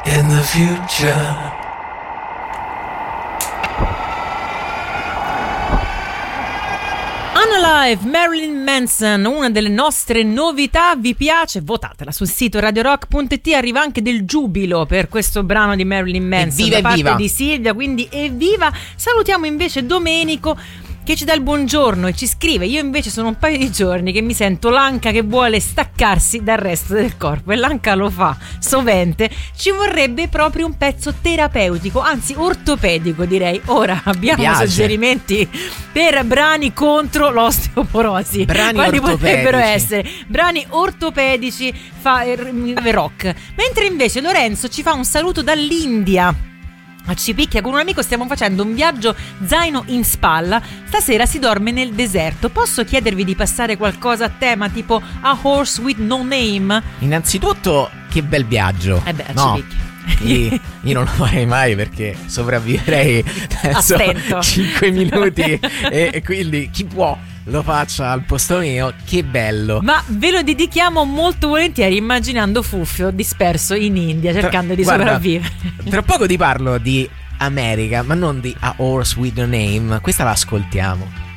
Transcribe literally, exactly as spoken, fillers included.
in the future. Unalive, Marilyn Manson, una delle nostre novità. Vi piace? Votatela sul sito radio rock punto it. Arriva anche del giubilo per questo brano di Marilyn Manson evviva, da parte evviva. di Silvia, quindi evviva. Salutiamo invece Domenico che ci dà il buongiorno e ci scrive: io invece sono un paio di giorni che mi sento l'anca che vuole staccarsi dal resto del corpo, e l'anca lo fa sovente. Ci vorrebbe proprio un pezzo terapeutico, anzi ortopedico direi. Ora abbiamo suggerimenti per brani contro l'osteoporosi. Brani Quali ortopedici. potrebbero essere? Brani ortopedici fa eh, rock. Mentre invece Lorenzo ci fa un saluto dall'India. Ci picchia: con un amico stiamo facendo un viaggio zaino in spalla, stasera si dorme nel deserto, posso chiedervi di passare qualcosa a tema tipo A Horse with No Name? Innanzitutto, che bel viaggio. Eh beh, no. ci picchia. Io, io non lo farei mai perché sopravviverei penso cinque minuti e, e quindi chi può lo faccia al posto mio. Che bello. Ma ve lo dedichiamo molto volentieri, immaginando Fuffio disperso in India cercando tra, di guarda, sopravvivere. Tra poco ti parlo di America, ma non di A Horse with No Name. Questa la ascoltiamo.